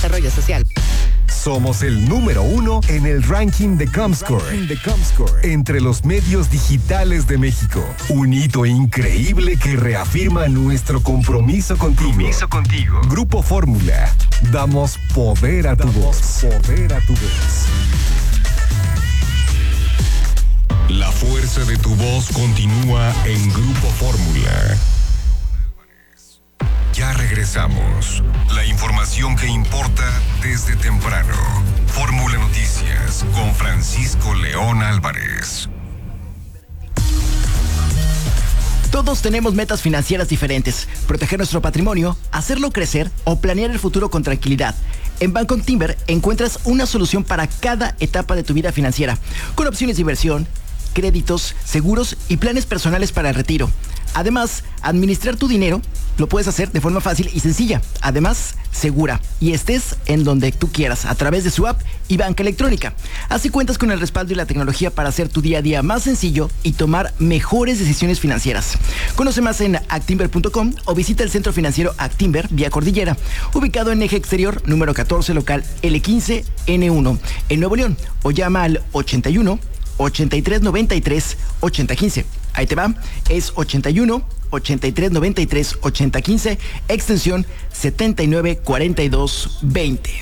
Desarrollo Social. Somos el número 1 en el ranking de Comscore. Entre los medios digitales de México. Un hito increíble que reafirma nuestro compromiso contigo. Grupo Fórmula. Damos poder a tu voz. La fuerza de tu voz continúa en Grupo Fórmula. Ya regresamos. La información que importa desde temprano. Fórmula Noticias con Francisco León Álvarez. Todos tenemos metas financieras diferentes. Proteger nuestro patrimonio, hacerlo crecer o planear el futuro con tranquilidad. En Banco Actinver encuentras una solución para cada etapa de tu vida financiera, con opciones de inversión, créditos, seguros y planes personales para el retiro. Además, administrar tu dinero lo puedes hacer de forma fácil y sencilla, además segura, y estés en donde tú quieras a través de su app y banca electrónica. Así cuentas con el respaldo y la tecnología para hacer tu día a día más sencillo y tomar mejores decisiones financieras. Conoce más en actinver.com o visita el centro financiero Actinver Vía Cordillera, ubicado en Eje Exterior número 14, local L15 N1 en Nuevo León, o llama al 81 83 93 80 15. Ahí te va, es 81 83 93 80 15, extensión 79 42 20.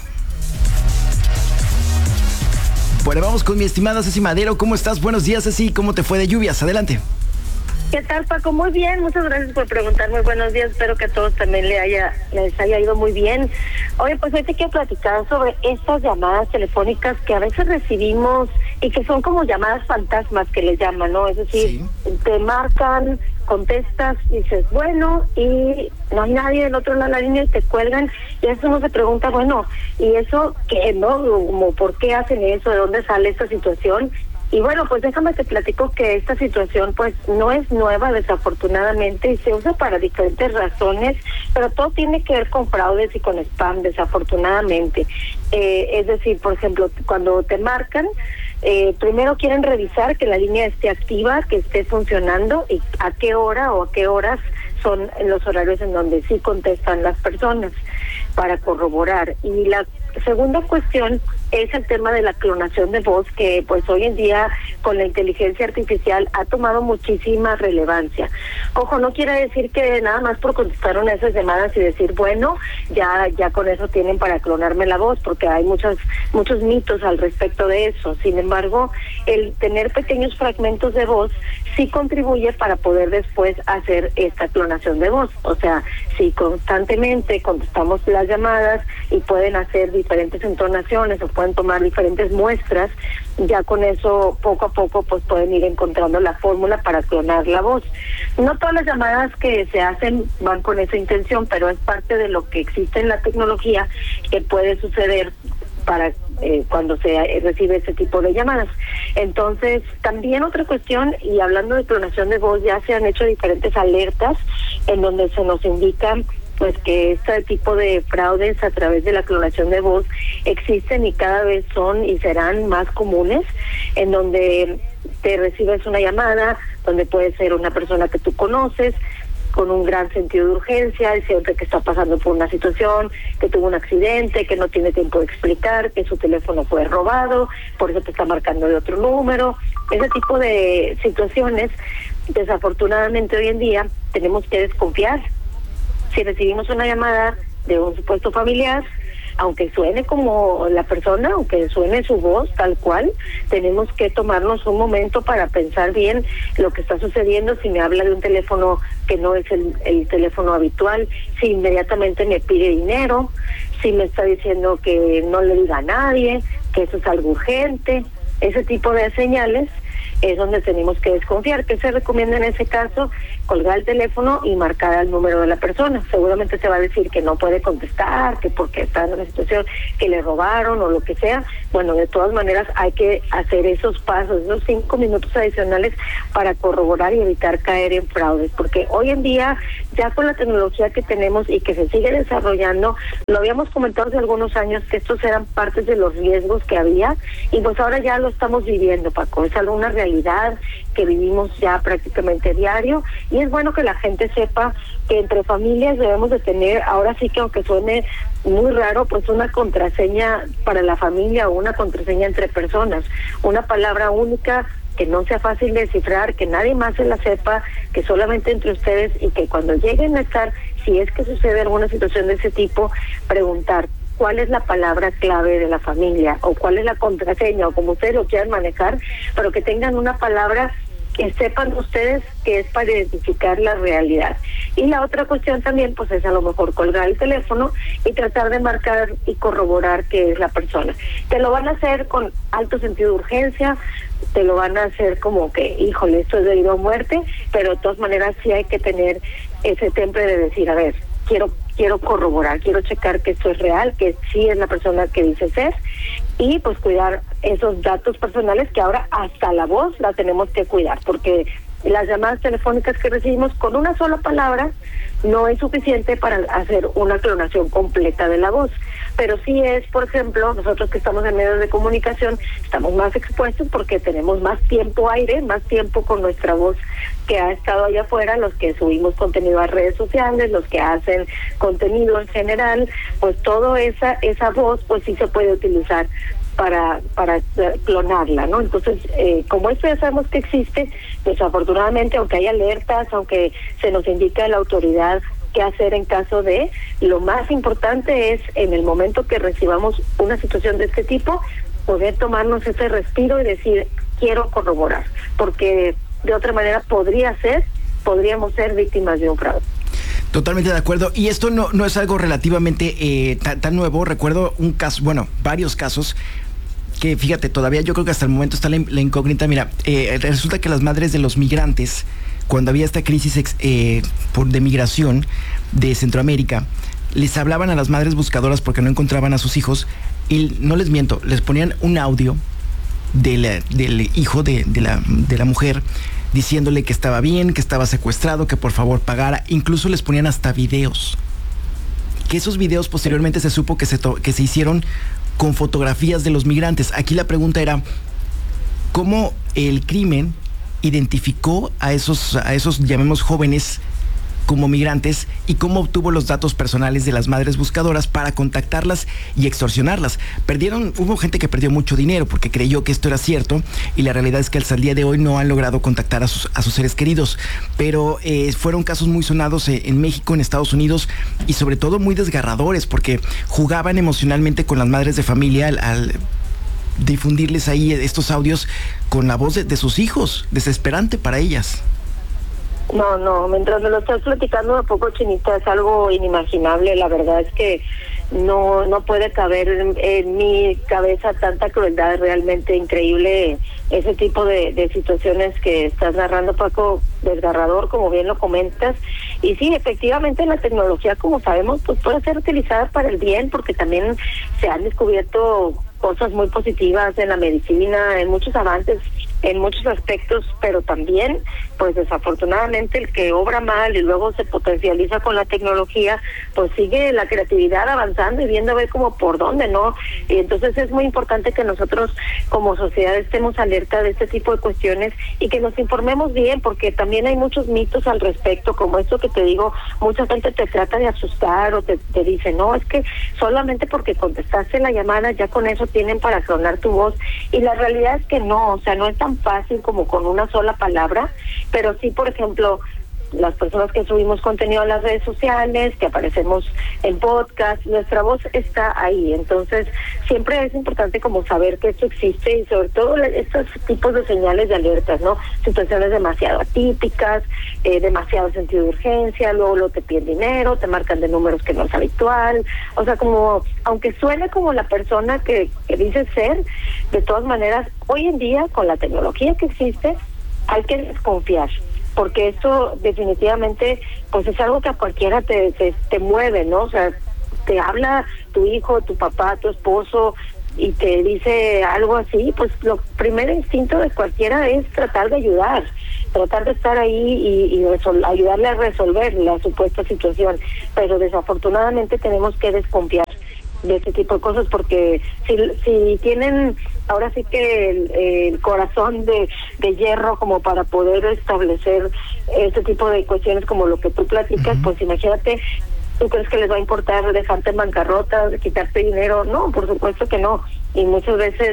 Bueno, vamos con mi estimada Ceci Madero. ¿Cómo estás? Buenos días, Ceci. ¿Cómo te fue de lluvias? Adelante. ¿Qué tal, Paco? Muy bien, muchas gracias por preguntar. Muy buenos días, espero que a todos también les haya ido muy bien. Oye, pues hoy te quiero platicar sobre estas llamadas telefónicas que a veces recibimos y que son como llamadas fantasmas que les llaman, ¿no? Es decir, sí, te marcan, contestas, dices, bueno, y no hay nadie del otro lado de la línea y te cuelgan, y eso uno se pregunta, bueno, ¿y eso qué, no? Como, ¿por qué hacen eso? ¿De dónde sale esta situación? Y bueno, pues déjame te platico que esta situación pues no es nueva, desafortunadamente, y se usa para diferentes razones, pero todo tiene que ver con fraudes y con spam, desafortunadamente. Es decir, por ejemplo, cuando te marcan, primero quieren revisar que la línea esté activa, que esté funcionando, y a qué hora o a qué horas son los horarios en donde sí contestan las personas, para corroborar. Y la segunda cuestión es el tema de la clonación de voz, que pues hoy en día con la inteligencia artificial ha tomado muchísima relevancia. Ojo, no quiere decir que nada más por contestar una de esas llamadas y decir, bueno, ya con eso tienen para clonarme la voz, porque hay muchos mitos al respecto de eso. Sin embargo, el tener pequeños fragmentos de voz sí contribuye para poder después hacer esta clonación de voz. O sea, si constantemente contestamos las llamadas y pueden hacer diferentes entonaciones o pueden tomar diferentes muestras, ya con eso poco a poco pues pueden ir encontrando la fórmula para clonar la voz. No todas las llamadas que se hacen van con esa intención, pero es parte de lo que existe en la tecnología que puede suceder para cuando se recibe ese tipo de llamadas. Entonces, también otra cuestión, y hablando de clonación de voz, ya se han hecho diferentes alertas en donde se nos indican pues que este tipo de fraudes a través de la clonación de voz existen y cada vez son y serán más comunes, en donde te recibes una llamada, donde puede ser una persona que tú conoces, con un gran sentido de urgencia, diciendo que está pasando por una situación, que tuvo un accidente, que no tiene tiempo de explicar, que su teléfono fue robado, por eso te está marcando de otro número. Ese tipo de situaciones, desafortunadamente hoy en día, tenemos que desconfiar. Si recibimos una llamada de un supuesto familiar, aunque suene como la persona, aunque suene su voz tal cual, tenemos que tomarnos un momento para pensar bien lo que está sucediendo. Si me habla de un teléfono que no es el teléfono habitual, si inmediatamente me pide dinero, si me está diciendo que no le diga a nadie, que eso es algo urgente, ese tipo de señales es donde tenemos que desconfiar. ¿Qué se recomienda en ese caso? Colgar el teléfono y marcar el número de la persona. Seguramente se va a decir que no puede contestar, que porque está en una situación que le robaron o lo que sea. Bueno, de todas maneras hay que hacer esos pasos, esos 5 minutos adicionales para corroborar y evitar caer en fraudes, porque hoy en día, ya con la tecnología que tenemos y que se sigue desarrollando, lo habíamos comentado hace algunos años que estos eran partes de los riesgos que había, y pues ahora ya lo estamos viviendo, Paco. Es una realidad realidad que vivimos ya prácticamente diario, y es bueno que la gente sepa que entre familias debemos de tener, ahora sí que aunque suene muy raro, pues una contraseña para la familia o una contraseña entre personas, una palabra única que no sea fácil de descifrar, que nadie más se la sepa, que solamente entre ustedes, y que cuando lleguen a estar, si es que sucede alguna situación de ese tipo, preguntar cuál es la palabra clave de la familia o cuál es la contraseña o como ustedes lo quieran manejar, pero que tengan una palabra que sepan ustedes que es para identificar la realidad. Y la otra cuestión también pues es a lo mejor colgar el teléfono y tratar de marcar y corroborar que es la persona. Te lo van a hacer con alto sentido de urgencia, te lo van a hacer como que, híjole, esto es debido a muerte, pero de todas maneras sí hay que tener ese temple de decir, a ver, quiero corroborar, quiero checar que esto es real, que sí es la persona que dice ser, y pues cuidar esos datos personales que ahora hasta la voz la tenemos que cuidar, porque las llamadas telefónicas que recibimos con una sola palabra no es suficiente para hacer una clonación completa de la voz, pero sí es, por ejemplo, nosotros que estamos en medios de comunicación estamos más expuestos porque tenemos más tiempo aire, más tiempo con nuestra voz que ha estado allá afuera, los que subimos contenido a redes sociales, los que hacen contenido en general, pues toda esa voz pues sí se puede utilizar para clonarla, ¿no? Entonces, como esto ya sabemos que existe, desafortunadamente, aunque hay alertas, aunque se nos indica de la autoridad qué hacer en caso de, lo más importante es, en el momento que recibamos una situación de este tipo, poder tomarnos ese respiro y decir, quiero corroborar, porque de otra manera podríamos ser víctimas de un fraude. Totalmente de acuerdo. Y esto no es algo relativamente tan nuevo. Recuerdo un caso, varios casos que, fíjate, todavía yo creo que hasta el momento está la incógnita. Mira, resulta que las madres de los migrantes, cuando había esta crisis de migración de Centroamérica, les hablaban a las madres buscadoras porque no encontraban a sus hijos, y no les miento, les ponían un audio del hijo de la mujer diciéndole que estaba bien, que estaba secuestrado, que por favor pagara. Incluso les ponían hasta videos, que esos videos posteriormente se supo que se hicieron con fotografías de los migrantes. Aquí la pregunta era cómo el crimen identificó a esos llamemos jóvenes como migrantes, y cómo obtuvo los datos personales de las madres buscadoras para contactarlas y extorsionarlas. Hubo gente que perdió mucho dinero porque creyó que esto era cierto, y la realidad es que hasta el día de hoy no han logrado contactar a sus seres queridos. Pero fueron casos muy sonados en México, en Estados Unidos, y sobre todo muy desgarradores, porque jugaban emocionalmente con las madres de familia al difundirles ahí estos audios con la voz de sus hijos, desesperante para ellas. No, mientras me lo estás platicando un poco, Chinita, es algo inimaginable. La verdad es que no puede caber en mi cabeza tanta crueldad. Realmente increíble ese tipo de situaciones que estás narrando, Paco, desgarrador, como bien lo comentas. Y sí, efectivamente la tecnología, como sabemos, pues puede ser utilizada para el bien, porque también se han descubierto cosas muy positivas en la medicina, en muchos avances, en muchos aspectos, pero también, pues desafortunadamente, el que obra mal y luego se potencializa con la tecnología, pues sigue la creatividad avanzando y viendo a ver como por dónde, ¿no? Y entonces es muy importante que nosotros como sociedad estemos alerta de este tipo de cuestiones y que nos informemos bien, porque también hay muchos mitos al respecto, como esto que te digo, mucha gente te trata de asustar o te dice, no, es que solamente porque contestaste la llamada ya con eso tienen para clonar tu voz, y la realidad es que no, o sea, no es tan fácil como con una sola palabra, pero sí, por ejemplo, las personas que subimos contenido a las redes sociales, que aparecemos en podcast, nuestra voz está ahí. Entonces siempre es importante como saber que esto existe, y sobre todo estos tipos de señales de alertas, ¿no? Situaciones demasiado atípicas, demasiado sentido de urgencia, luego te piden dinero, te marcan de números que no es habitual, o sea, como aunque suene como la persona que dice ser, de todas maneras hoy en día con la tecnología que existe hay que desconfiar, porque esto definitivamente pues es algo que a cualquiera te mueve, ¿no? O sea, te habla tu hijo, tu papá, tu esposo y te dice algo así, pues lo primer instinto de cualquiera es tratar de ayudar, tratar de estar ahí y ayudarle a resolver la supuesta situación, pero desafortunadamente tenemos que desconfiar. de este tipo de cosas, porque si tienen ahora sí que el corazón de hierro como para poder establecer este tipo de cuestiones como lo que tú platicas, pues imagínate, ¿tú crees que les va a importar dejarte en bancarrota, quitarte dinero? No, por supuesto que no. Y muchas veces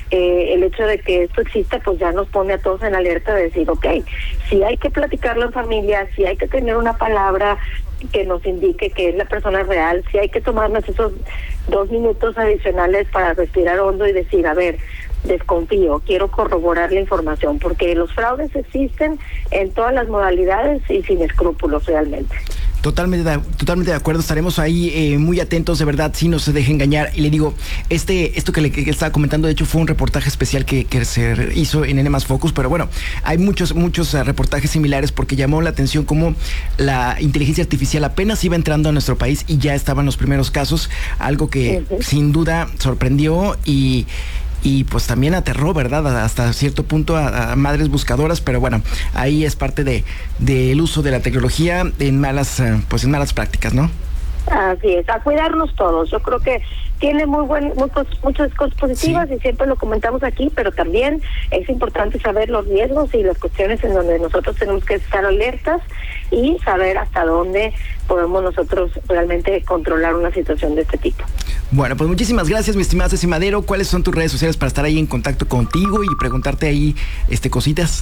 el hecho de que esto exista pues ya nos pone a todos en alerta de decir, okay, si hay que platicarlo en familia, si hay que tener una palabra que nos indique que es la persona real, si hay que tomarnos esos 2 minutos adicionales para respirar hondo y decir, a ver, desconfío, quiero corroborar la información, porque los fraudes existen en todas las modalidades y sin escrúpulos realmente. Totalmente de acuerdo, estaremos ahí muy atentos, de verdad, si no se deje engañar. Y le digo, esto que estaba comentando, de hecho, fue un reportaje especial que se hizo en N+ Focus, pero bueno, hay muchos reportajes similares porque llamó la atención cómo la inteligencia artificial apenas iba entrando a nuestro país y ya estaban los primeros casos, algo que sin duda sorprendió y pues también aterró, ¿verdad? Hasta cierto punto a madres buscadoras, pero bueno, ahí es parte del uso de la tecnología en malas prácticas, ¿no? Así es, a cuidarnos todos. Yo creo que tiene muchas cosas positivas y siempre lo comentamos aquí, pero también es importante saber los riesgos y las cuestiones en donde nosotros tenemos que estar alertas y saber hasta dónde podemos nosotros realmente controlar una situación de este tipo. Bueno, pues muchísimas gracias, mi estimada Ceci Madero. ¿Cuáles son tus redes sociales para estar ahí en contacto contigo y preguntarte ahí cositas?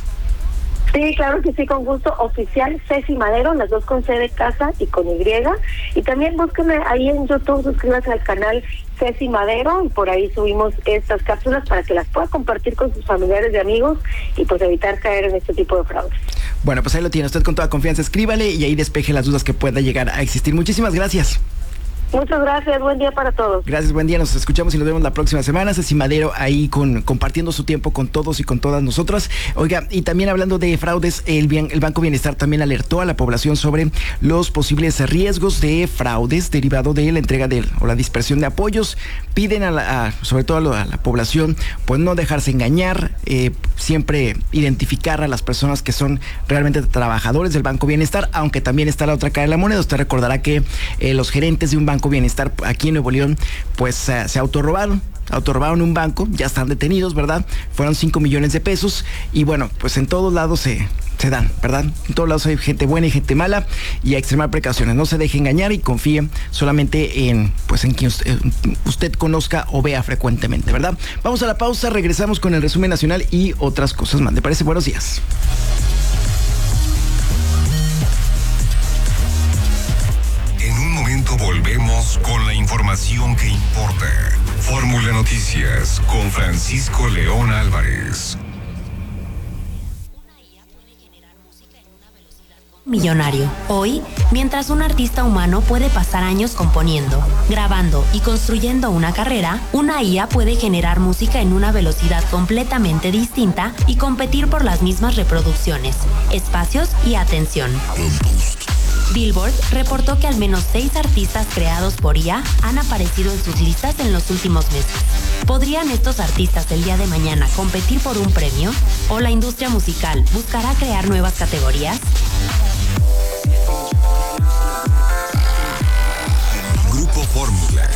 Sí, claro que sí, con gusto. Oficial Ceci Madero, las dos con C de casa y con Y. Y también búsquenme ahí en YouTube, suscríbanse al canal Ceci Madero y por ahí subimos estas cápsulas para que las pueda compartir con sus familiares y amigos y pues evitar caer en este tipo de fraudes. Bueno, pues ahí lo tiene usted con toda confianza. Escríbale y ahí despeje las dudas que pueda llegar a existir. Muchísimas gracias. Muchas gracias, buen día para todos. Gracias, buen día, nos escuchamos y nos vemos la próxima semana. Ceci Madero ahí compartiendo su tiempo con todos y con todas nosotras. Oiga, y también hablando de fraudes, el Banco Bienestar también alertó a la población sobre los posibles riesgos de fraudes derivado de la entrega o la dispersión de apoyos. Piden sobre todo a la población pues no dejarse engañar, siempre identificar a las personas que son realmente trabajadores del Banco Bienestar, aunque también está la otra cara de la moneda. Usted recordará que los gerentes de un Banco Bienestar aquí en Nuevo León pues se autorrobaron un banco, ya están detenidos, ¿verdad? Fueron 5 millones de pesos y bueno, pues en todos lados se dan, ¿verdad? En todos lados hay gente buena y gente mala y a extremar precauciones. No se deje engañar y confíe solamente en quien usted conozca o vea frecuentemente, ¿verdad? Vamos a la pausa, regresamos con el resumen nacional y otras cosas más. ¿Le parece? Buenos días. Volvemos con la información que importa. Fórmula Noticias con Francisco León Álvarez. Millonario. Hoy, mientras un artista humano puede pasar años componiendo, grabando y construyendo una carrera, una IA puede generar música en una velocidad completamente distinta y competir por las mismas reproducciones, espacios y atención. Billboard reportó que al menos 6 artistas creados por IA han aparecido en sus listas en los últimos meses. ¿Podrían estos artistas el día de mañana competir por un premio? ¿O la industria musical buscará crear nuevas categorías? Grupo Fórmula.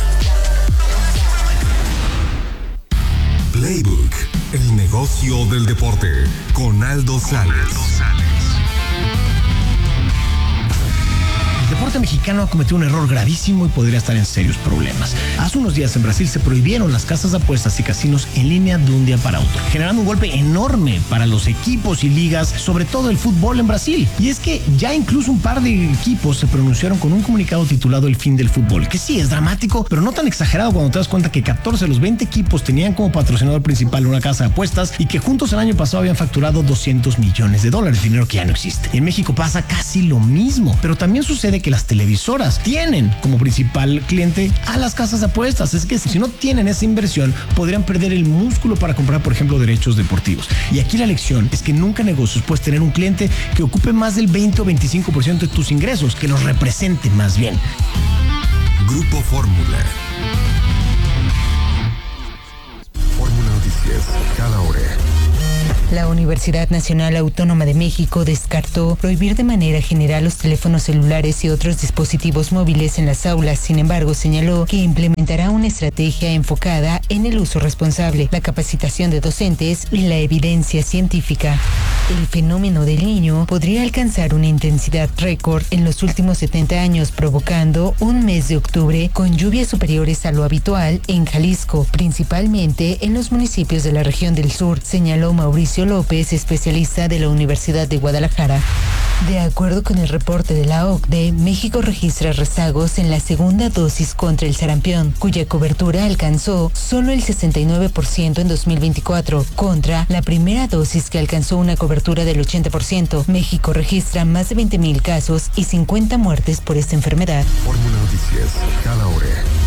Playbook, el negocio del deporte, con Aldo Sales. El deporte mexicano ha cometido un error gravísimo y podría estar en serios problemas. Hace unos días en Brasil se prohibieron las casas de apuestas y casinos en línea de un día para otro, generando un golpe enorme para los equipos y ligas, sobre todo el fútbol en Brasil. Y es que ya incluso un par de equipos se pronunciaron con un comunicado titulado El fin del fútbol, que sí es dramático, pero no tan exagerado cuando te das cuenta que 14 de los 20 equipos tenían como patrocinador principal una casa de apuestas y que juntos el año pasado habían facturado $200 millones, dinero que ya no existe. En México pasa casi lo mismo, pero también sucede que las televisoras tienen como principal cliente a las casas de apuestas. Es que si no tienen esa inversión, podrían perder el músculo para comprar, por ejemplo, derechos deportivos. Y aquí la lección es que nunca en negocios puedes tener un cliente que ocupe más del 20 o 25% de tus ingresos, que los represente más bien. Grupo Fórmula. Fórmula Noticias, cada hora. La Universidad Nacional Autónoma de México descartó prohibir de manera general los teléfonos celulares y otros dispositivos móviles en las aulas. Sin embargo, señaló que implementará una estrategia enfocada en el uso responsable, la capacitación de docentes y la evidencia científica. El fenómeno del Niño podría alcanzar una intensidad récord en los últimos 70 años, provocando un mes de octubre con lluvias superiores a lo habitual en Jalisco, principalmente en los municipios de la región del sur, señaló Mauricio López, especialista de la Universidad de Guadalajara. De acuerdo con el reporte de la OCDE, México registra rezagos en la segunda dosis contra el sarampión, cuya cobertura alcanzó solo el 69% en 2024, contra la primera dosis que alcanzó una cobertura del 80%. México registra más de 20,000 casos y 50 muertes por esta enfermedad. Fórmula Noticias, cada hora.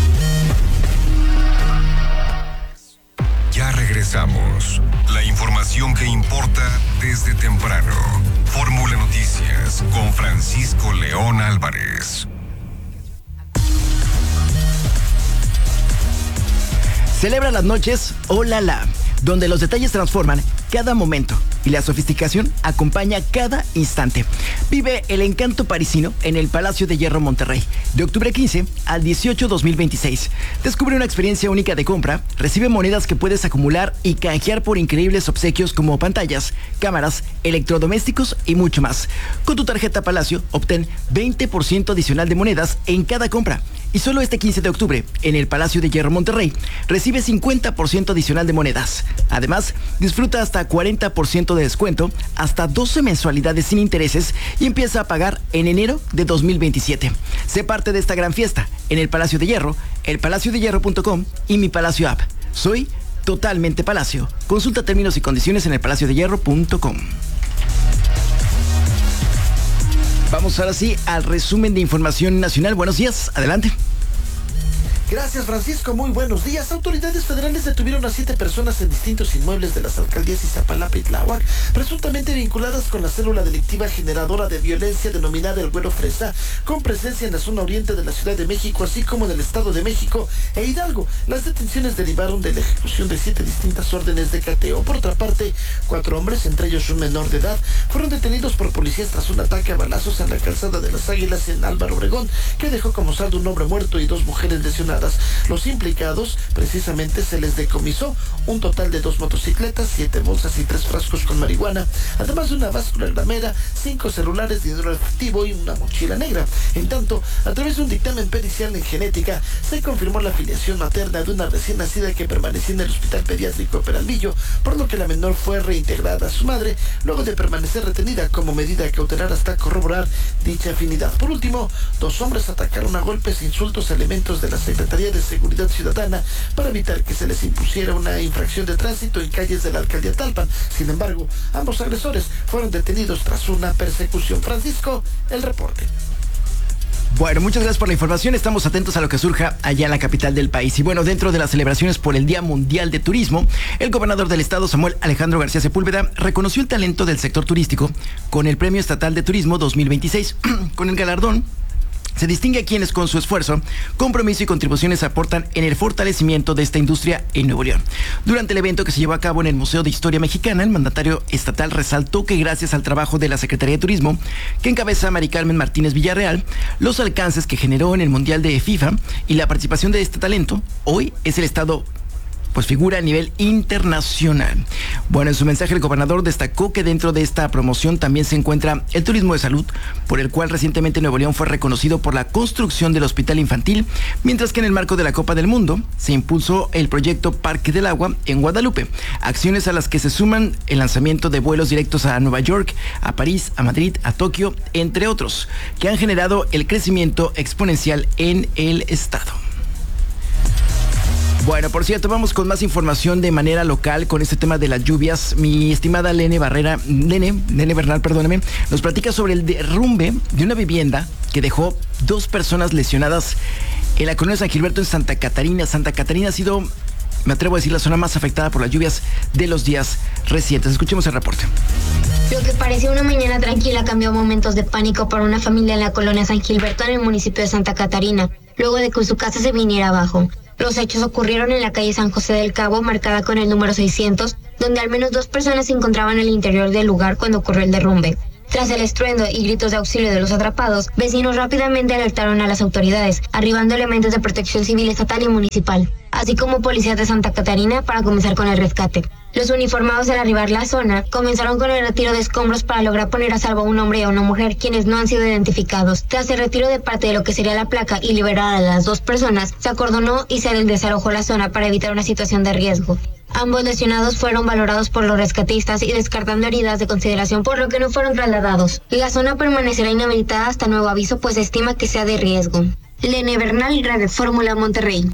Ya regresamos. La información que importa desde temprano. Fórmula Noticias con Francisco León Álvarez. Celebra las noches Olala, donde los detalles transforman cada momento y la sofisticación acompaña cada instante. Vive el encanto parisino en el Palacio de Hierro Monterrey, de octubre 15 al 18 2026. Descubre una experiencia única de compra, recibe monedas que puedes acumular y canjear por increíbles obsequios como pantallas, cámaras, electrodomésticos y mucho más. Con tu tarjeta Palacio, obtén 20% adicional de monedas en cada compra. Y solo este 15 de octubre, en el Palacio de Hierro Monterrey, recibe 50% adicional de monedas. Además, disfruta hasta 40% de descuento, hasta 12 mensualidades sin intereses y empieza a pagar en enero de 2027. Sé parte de esta gran fiesta en el Palacio de Hierro, elpalaciodehierro.com y mi Palacio App. Soy totalmente Palacio. Consulta términos y condiciones en elpalaciodehierro.com. Vamos ahora sí al resumen de información nacional. Buenos días, adelante. Gracias, Francisco. Muy buenos días. Autoridades federales detuvieron a 7 personas en distintos inmuebles de las alcaldías Iztapalapa y Tláhuac, presuntamente vinculadas con la célula delictiva generadora de violencia denominada El Güero Fresa, con presencia en la zona oriente de la Ciudad de México, así como en el Estado de México e Hidalgo. Las detenciones derivaron de la ejecución de 7 distintas órdenes de cateo. Por otra parte, 4 hombres, entre ellos un menor de edad, fueron detenidos por policías tras un ataque a balazos en la calzada de las Águilas en Álvaro Obregón, que dejó como saldo un hombre muerto y 2 mujeres lesionadas. Los implicados, precisamente, se les decomisó un total de 2 motocicletas, 7 bolsas y 3 frascos con marihuana, además de una báscula gramera, 5 celulares, dinero efectivo y una mochila negra. En tanto, a través de un dictamen pericial en genética, se confirmó la filiación materna de una recién nacida que permanecía en el Hospital Pediátrico Peralvillo, por lo que la menor fue reintegrada a su madre, luego de permanecer retenida como medida cautelar hasta corroborar dicha afinidad. Por último, 2 hombres atacaron a golpes e insultos a elementos de la Secretaría de Seguridad Ciudadana para evitar que se les impusiera una infracción de tránsito en calles de la alcaldía Talpan. Sin embargo, ambos agresores fueron detenidos tras una persecución. Francisco, el reporte. Bueno, muchas gracias por la información. Estamos atentos a lo que surja allá en la capital del país. Y bueno, dentro de las celebraciones por el Día Mundial de Turismo, el gobernador del estado, Samuel Alejandro García Sepúlveda, reconoció el talento del sector turístico con el Premio Estatal de Turismo 2026. Con el galardón se distingue a quienes con su esfuerzo, compromiso y contribuciones aportan en el fortalecimiento de esta industria en Nuevo León. Durante el evento que se llevó a cabo en el Museo de Historia Mexicana, el mandatario estatal resaltó que gracias al trabajo de la Secretaría de Turismo, que encabeza Mari Carmen Martínez Villarreal, los alcances que generó en el Mundial de FIFA y la participación de este talento, hoy es el estado pues figura a nivel internacional. Bueno, en su mensaje el gobernador destacó que dentro de esta promoción también se encuentra el turismo de salud, por el cual recientemente Nuevo León fue reconocido por la construcción del hospital infantil, mientras que en el marco de la Copa del Mundo se impulsó el proyecto Parque del Agua en Guadalupe, acciones a las que se suman el lanzamiento de vuelos directos a Nueva York, a París, a Madrid, a Tokio, entre otros, que han generado el crecimiento exponencial en el estado. Bueno, por cierto, vamos con más información de manera local con este tema de las lluvias. Mi estimada Nene Bernal, nos platica sobre el derrumbe de una vivienda que dejó 2 personas lesionadas en la colonia San Gilberto en Santa Catarina. Santa Catarina ha sido, me atrevo a decir, la zona más afectada por las lluvias de los días recientes. Escuchemos el reporte. Lo que parecía una mañana tranquila cambió a momentos de pánico para una familia en la colonia San Gilberto en el municipio de Santa Catarina, luego de que su casa se viniera abajo. Los hechos ocurrieron en la calle San José del Cabo, marcada con el número 600, donde al menos 2 personas se encontraban en el interior del lugar cuando ocurrió el derrumbe. Tras el estruendo y gritos de auxilio de los atrapados, vecinos rápidamente alertaron a las autoridades, arribando elementos de protección civil estatal y municipal, así como policías de Santa Catarina para comenzar con el rescate. Los uniformados al arribar a la zona comenzaron con el retiro de escombros para lograr poner a salvo a un hombre y a una mujer quienes no han sido identificados. Tras el retiro de parte de lo que sería la placa y liberar a las 2 personas, se acordonó y se desalojó la zona para evitar una situación de riesgo. Ambos lesionados fueron valorados por los rescatistas y descartando heridas de consideración, por lo que no fueron trasladados. La zona permanecerá inhabilitada hasta nuevo aviso, pues se estima que sea de riesgo. Lene Bernal, Radio Fórmula, Monterrey.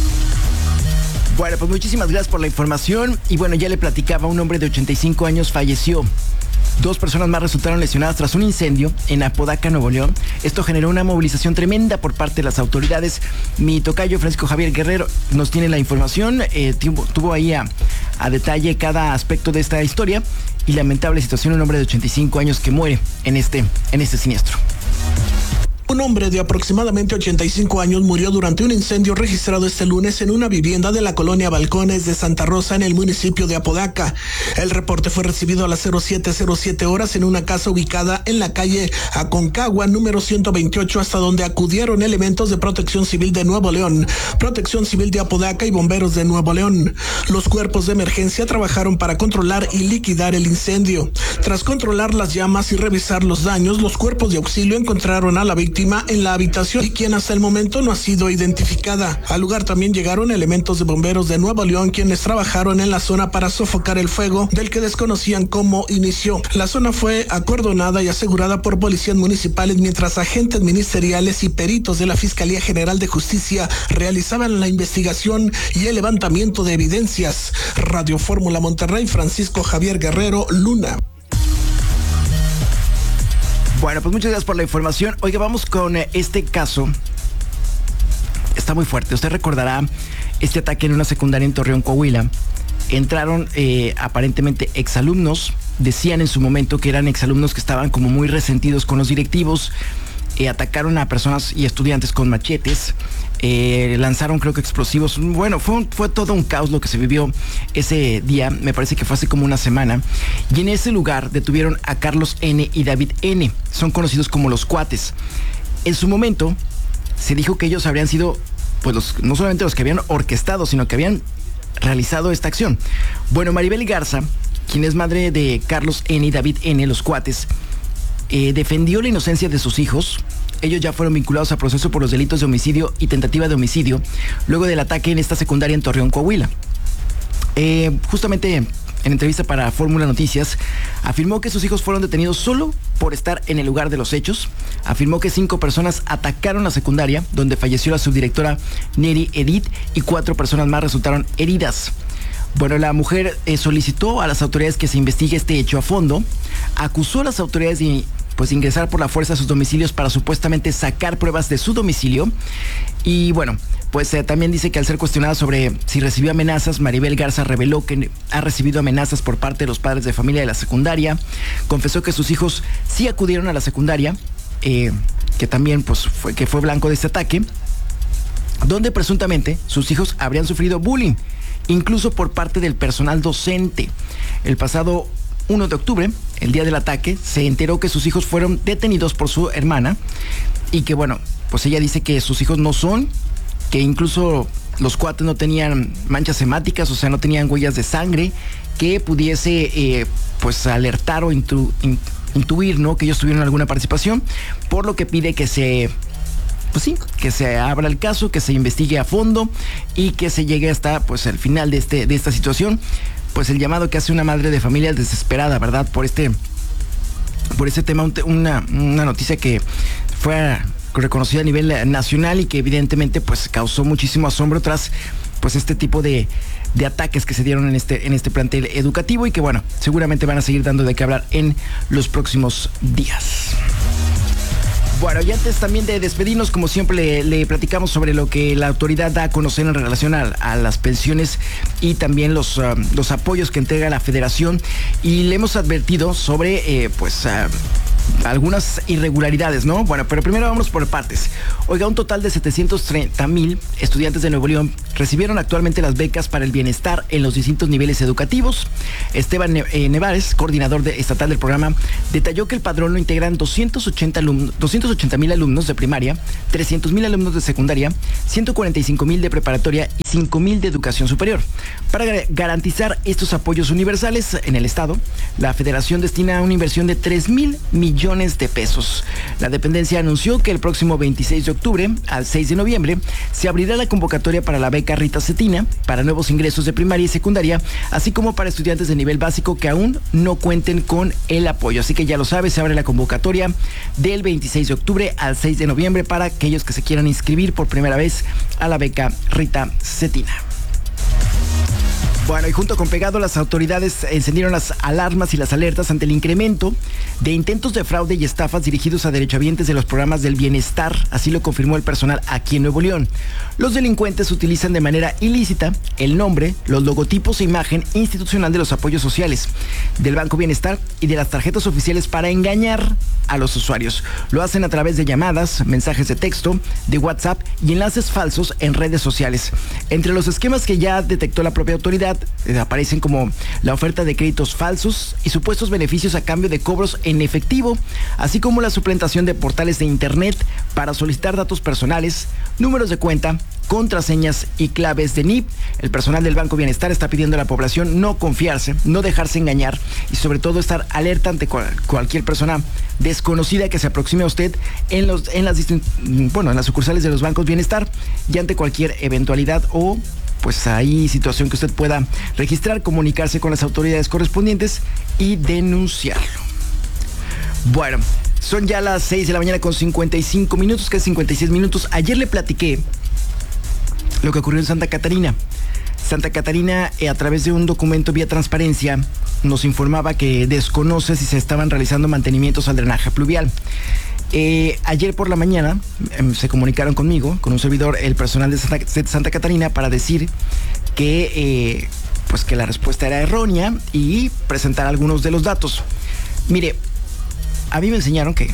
Bueno, pues muchísimas gracias por la información. Y bueno, ya le platicaba, un hombre de 85 años falleció. 2 personas más resultaron lesionadas tras un incendio en Apodaca, Nuevo León. Esto generó una movilización tremenda por parte de las autoridades. Mi tocayo Francisco Javier Guerrero nos tiene la información. Tuvo ahí a detalle cada aspecto de esta historia y lamentable situación, un hombre de 85 años que muere en este siniestro. Un hombre de aproximadamente 85 años murió durante un incendio registrado este lunes en una vivienda de la colonia Balcones de Santa Rosa en el municipio de Apodaca. El reporte fue recibido a las 07:07 horas en una casa ubicada en la calle Aconcagua número 128, hasta donde acudieron elementos de Protección Civil de Nuevo León, Protección Civil de Apodaca y bomberos de Nuevo León. Los cuerpos de emergencia trabajaron para controlar y liquidar el incendio. Tras controlar las llamas y revisar los daños, los cuerpos de auxilio encontraron a la víctima en la habitación y quien hasta el momento no ha sido identificada. Al lugar también llegaron elementos de bomberos de Nuevo León, quienes trabajaron en la zona para sofocar el fuego del que desconocían cómo inició. La zona fue acordonada y asegurada por policías municipales, mientras agentes ministeriales y peritos de la Fiscalía General de Justicia realizaban la investigación y el levantamiento de evidencias. Radio Fórmula Monterrey, Francisco Javier Guerrero, Luna. Bueno, pues muchas gracias por la información. Oiga, vamos con este caso. Está muy fuerte. Usted recordará este ataque en una secundaria en Torreón, Coahuila. Entraron aparentemente exalumnos. Decían en su momento que eran exalumnos que estaban como muy resentidos con los directivos. Atacaron a personas y estudiantes con machetes. Lanzaron, creo que, explosivos. Bueno, fue todo un caos lo que se vivió ese día. Me parece que fue hace como una semana. Y en ese lugar detuvieron a Carlos N. y David N. Son conocidos como los Cuates. En su momento se dijo que ellos habrían sido, pues, no solamente los que habían orquestado, sino que habían realizado esta acción. Bueno, Maribel Garza, quien es madre de Carlos N. y David N., los Cuates, defendió la inocencia de sus hijos. Ellos ya fueron vinculados a proceso por los delitos de homicidio y tentativa de homicidio luego del ataque en esta secundaria en Torreón, Coahuila. Justamente en entrevista para Fórmula Noticias, afirmó que sus hijos fueron detenidos solo por estar en el lugar de los hechos. Afirmó que 5 personas atacaron la secundaria, donde falleció la subdirectora Neri Edith, y 4 personas más resultaron heridas. Bueno, la mujer solicitó a las autoridades que se investigue este hecho a fondo. Acusó a las autoridades de ingresar por la fuerza a sus domicilios para supuestamente sacar pruebas de su domicilio. Y bueno, pues también dice que al ser cuestionada sobre si recibió amenazas, Maribel Garza reveló que ha recibido amenazas por parte de los padres de familia de la secundaria. Confesó que sus hijos sí acudieron a la secundaria, que también fue blanco de este ataque, donde presuntamente sus hijos habrían sufrido bullying, incluso por parte del personal docente. El pasado 1 de octubre, el día del ataque, se enteró que sus hijos fueron detenidos por su hermana y que, bueno, pues ella dice que sus hijos no son, que incluso los Cuates no tenían manchas hemáticas, o sea, no tenían huellas de sangre que pudiese, alertar o intuir, ¿no?, que ellos tuvieron alguna participación, por lo que pide que se abra el caso, que se investigue a fondo y que se llegue hasta, el final de esta situación. Pues el llamado que hace una madre de familia desesperada, ¿verdad? Por este tema, una noticia que fue reconocida a nivel nacional y que evidentemente causó muchísimo asombro tras este tipo de ataques que se dieron en este plantel educativo y que, bueno, seguramente van a seguir dando de qué hablar en los próximos días. Bueno, y antes también de despedirnos, como siempre, le platicamos sobre lo que la autoridad da a conocer en relación a las pensiones y también los apoyos que entrega la Federación, y le hemos advertido sobre algunas irregularidades, ¿no? Bueno, pero primero vamos por partes. Oiga, un total de 730,000 estudiantes de Nuevo León recibieron actualmente las becas para el bienestar en los distintos niveles educativos. Esteban Nevares, coordinador estatal del programa, detalló que el padrón lo integran 280,000 alumnos de primaria, 300,000 alumnos de secundaria, 145,000 de preparatoria y 5,000 de educación superior. Para garantizar estos apoyos universales en el Estado, la Federación destina una inversión de 3,000 millones de pesos. La dependencia anunció que el próximo 26 de octubre al 6 de noviembre se abrirá la convocatoria para la beca Rita Cetina para nuevos ingresos de primaria y secundaria, así como para estudiantes de nivel básico que aún no cuenten con el apoyo. Así que ya lo sabes, se abre la convocatoria del 26 de octubre al 6 de noviembre para aquellos que se quieran inscribir por primera vez a la beca Rita Cetina. Bueno, y junto con Pegado, las autoridades encendieron las alarmas y las alertas ante el incremento de intentos de fraude y estafas dirigidos a derechohabientes de los programas del bienestar, así lo confirmó el personal aquí en Nuevo León. Los delincuentes utilizan de manera ilícita el nombre, los logotipos e imagen institucional de los apoyos sociales, del Banco Bienestar y de las tarjetas oficiales para engañar a los usuarios. Lo hacen a través de llamadas, mensajes de texto, de WhatsApp y enlaces falsos en redes sociales. Entre los esquemas que ya detectó la propia autoridad, aparecen como la oferta de créditos falsos y supuestos beneficios a cambio de cobros en efectivo, así como la suplantación de portales de internet para solicitar datos personales, números de cuenta, contraseñas y claves de NIP. El personal del Banco Bienestar está pidiendo a la población no confiarse, no dejarse engañar y sobre todo estar alerta ante cualquier persona desconocida que se aproxime a usted en las sucursales de los bancos Bienestar y ante cualquier eventualidad o pues ahí situación que usted pueda registrar, comunicarse con las autoridades correspondientes y denunciarlo. Bueno, son ya las 6 de la mañana con 55 minutos, casi 56 minutos. Ayer le platiqué lo que ocurrió en Santa Catarina. Santa Catarina, a través de un documento vía transparencia, nos informaba que desconoce si se estaban realizando mantenimientos al drenaje pluvial. Ayer por la mañana se comunicaron conmigo, con un servidor, el personal de Santa Catarina, para decir que pues que la respuesta era errónea y presentar algunos de los datos. Mire, a mí me enseñaron que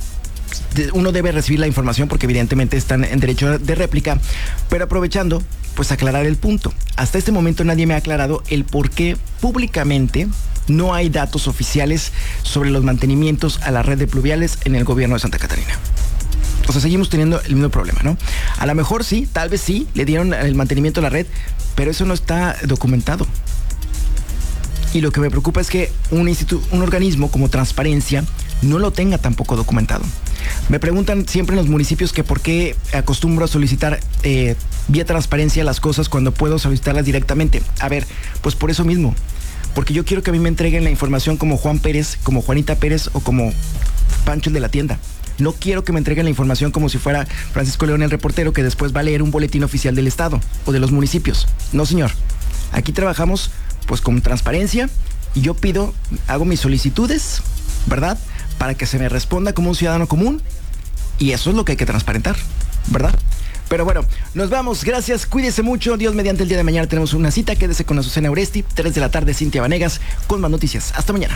uno debe recibir la información porque evidentemente están en derecho de réplica, pero aprovechando, pues aclarar el punto. Hasta este momento nadie me ha aclarado el por qué públicamente no hay datos oficiales sobre los mantenimientos a la red de pluviales en el gobierno de Santa Catarina. O sea, seguimos teniendo el mismo problema, ¿no? A lo mejor sí, tal vez sí, le dieron el mantenimiento a la red, pero eso no está documentado. Y lo que me preocupa es que un organismo como Transparencia no lo tenga tampoco documentado. Me preguntan siempre en los municipios que por qué acostumbro a solicitar vía Transparencia las cosas cuando puedo solicitarlas directamente. A ver, pues por eso mismo. Porque yo quiero que a mí me entreguen la información como Juan Pérez, como Juanita Pérez o como Pancho el de la tienda. No quiero que me entreguen la información como si fuera Francisco León el reportero que después va a leer un boletín oficial del Estado o de los municipios. No, señor. Aquí trabajamos pues con transparencia y yo hago mis solicitudes, ¿verdad? Para que se me responda como un ciudadano común y eso es lo que hay que transparentar, ¿verdad? Pero bueno, nos vamos, gracias, cuídese mucho, Dios mediante. El día de mañana tenemos una cita, quédese con Azucena Oresti, 3 de la tarde, Cintia Vanegas, con más noticias. Hasta mañana.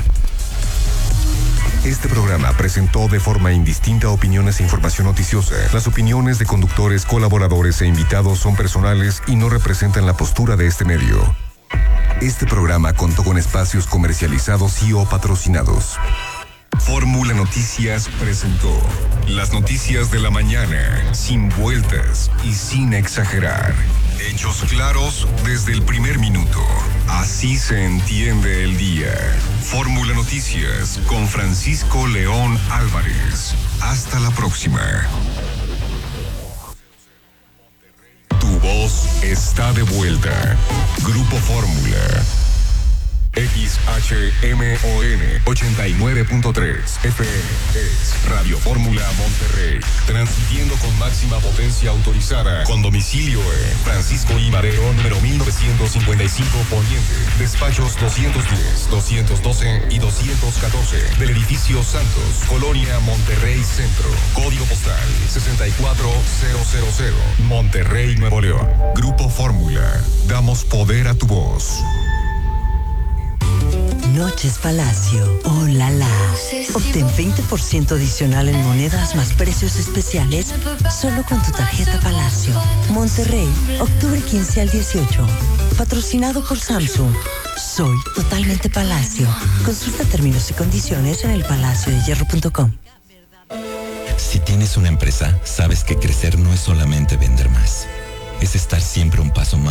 Este programa presentó de forma indistinta opiniones e información noticiosa. Las opiniones de conductores, colaboradores e invitados son personales y no representan la postura de este medio. Este programa contó con espacios comercializados y o patrocinados. Fórmula Noticias presentó las noticias de la mañana, sin vueltas y sin exagerar. Hechos claros desde el primer minuto. Así se entiende el día. Fórmula Noticias con Francisco León Álvarez. Hasta la próxima. Tu voz está de vuelta. Grupo Fórmula. XHMON 89.3 FM es Radio Fórmula Monterrey, transmitiendo con máxima potencia autorizada, con domicilio en Francisco I. Madero, número 1955 Poniente, despachos 210, 212 y 214 del edificio Santos, Colonia Monterrey Centro, código postal 64000, Monterrey, Nuevo León. Grupo Fórmula, damos poder a tu voz. Noches Palacio. ¡Oh, la la! Obtén 20% adicional en monedas más precios especiales solo con tu tarjeta Palacio. Monterrey, octubre 15 al 18. Patrocinado por Samsung. Soy totalmente Palacio. Consulta términos y condiciones en elpalaciodehierro.com. Si tienes una empresa, sabes que crecer no es solamente vender más. Es estar siempre un paso más